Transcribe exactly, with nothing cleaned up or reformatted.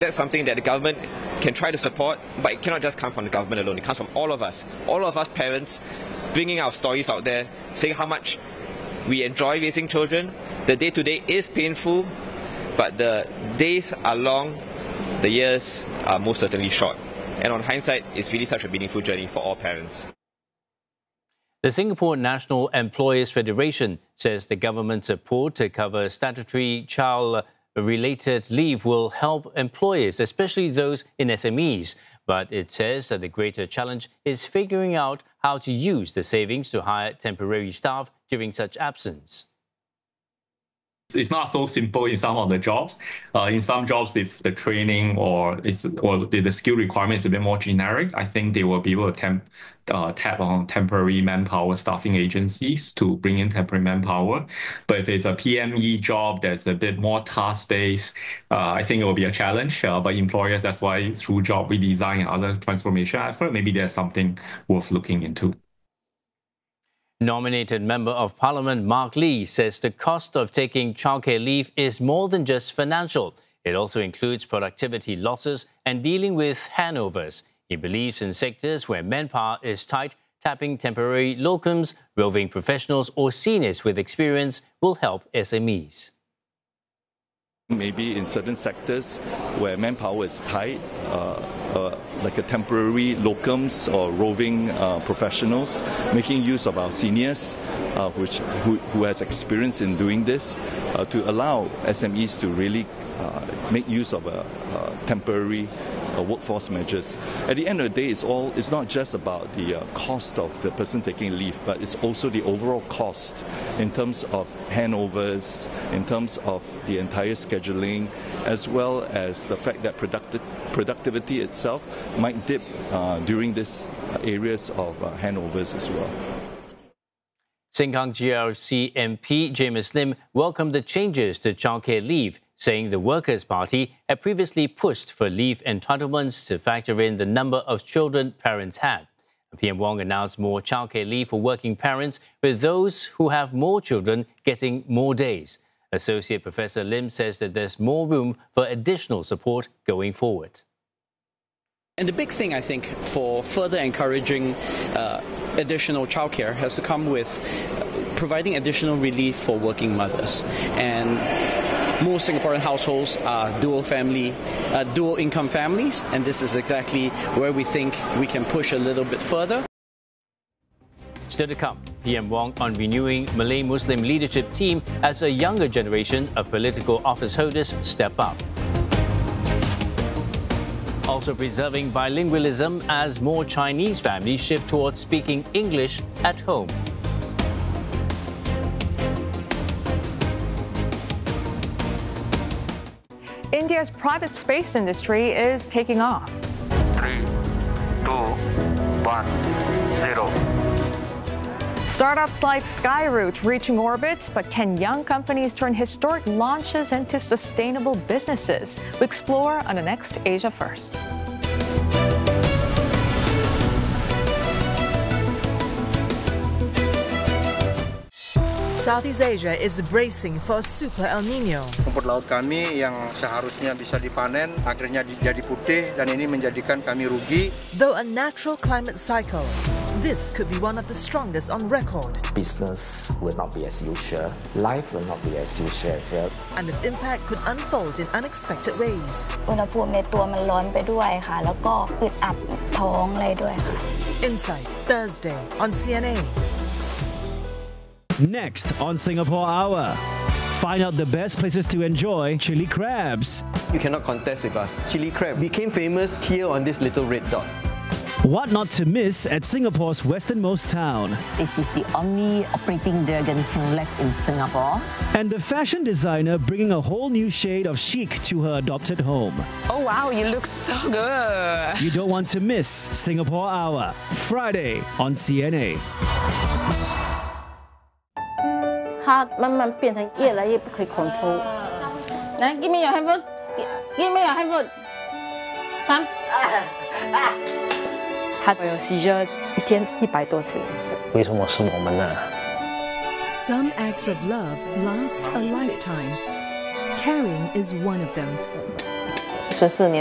That's something that the government can try to support, but it cannot just come from the government alone. It comes from all of us. All of us parents bringing our stories out there, saying how much we enjoy raising children. The day-to-day is painful, but the days are long, the years are most certainly short. And on hindsight, it's really such a meaningful journey for all parents. The Singapore National Employers Federation says the government's support to cover statutory child-related leave will help employers, especially those in S M Es. But it says that the greater challenge is figuring out how to use the savings to hire temporary staff during such absence. It's not so simple in some of the jobs. Uh, in some jobs, if the training or is or the, the skill requirement is a bit more generic, I think they will be able to temp, uh, tap on temporary manpower staffing agencies to bring in temporary manpower. But if it's a P M E job that's a bit more task-based, uh, I think it will be a challenge. Uh, but employers, that's why through job redesign and other transformation effort, maybe there's something worth looking into. Nominated Member of Parliament Mark Lee says the cost of taking childcare leave is more than just financial. It also includes productivity losses and dealing with handovers. He believes in sectors where manpower is tight, tapping temporary locums, roving professionals or seniors with experience will help S M Es. Maybe in certain sectors where manpower is tight, uh, uh, like a temporary locums or roving uh, professionals, making use of our seniors, uh, which who, who has experience in doing this, uh, to allow S M Es to really uh, make use of a, a temporary uh, workforce measures. At the end of the day, it's all it's not just about the uh, cost of the person taking leave, but it's also the overall cost in terms of handovers, in terms of the entire scheduling, as well as the fact that producti productivity itself might dip uh, during these areas of uh, handovers as well. Sengkang G R C M P James Lim welcomed the changes to childcare leave, saying the Workers' Party had previously pushed for leave entitlements to factor in the number of children parents had. P M Wong announced more childcare leave for working parents, with those who have more children getting more days. Associate Professor Lim says that there's more room for additional support going forward. And the big thing, I think, for further encouraging uh, additional childcare has to come with uh, providing additional relief for working mothers. And most Singaporean households are dual family, uh, dual income families, and this is exactly where we think we can push a little bit further. Still to come, P M Wong on renewing Malay Muslim leadership team as a younger generation of political office holders step up. Also preserving bilingualism as more Chinese families shift towards speaking English at home. India's private space industry is taking off. Three, two, one, zero. Startups like Skyroot reaching orbit, but can young companies turn historic launches into sustainable businesses? We explore on the next Asia First. Southeast Asia is bracing for a super El Nino. Rumput laut kami yang seharusnya bisa dipanen akhirnya jadi putih dan ini menjadikan kami rugi. Though a natural climate cycle, this could be one of the strongest on record. Business will not be as usual. Life will not be as usual as well. And its impact could unfold in unexpected ways. อุณหภูมิในตัวมันร้อนไปด้วยค่ะแล้วก็อึดอัดท้องอะไรด้วยค่ะ Insight Thursday on C N A. Next on Singapore Hour, find out the best places to enjoy chili crabs. You cannot contest with us. Chili crab became famous here on this little red dot. What not to miss at Singapore's westernmost town. This is the only operating Dragon King left in Singapore. And the fashion designer bringing a whole new shade of chic to her adopted home. Oh wow, you look so good. You don't want to miss Singapore Hour, Friday on C N A. 它慢慢变成越来越不可以 control。来 ，give me your handphone， give me your handphone。看。 他有 seizure 一天一百多次。 为什么是我们呢？ Some acts of love last a lifetime. Caring is one of them. 十四年。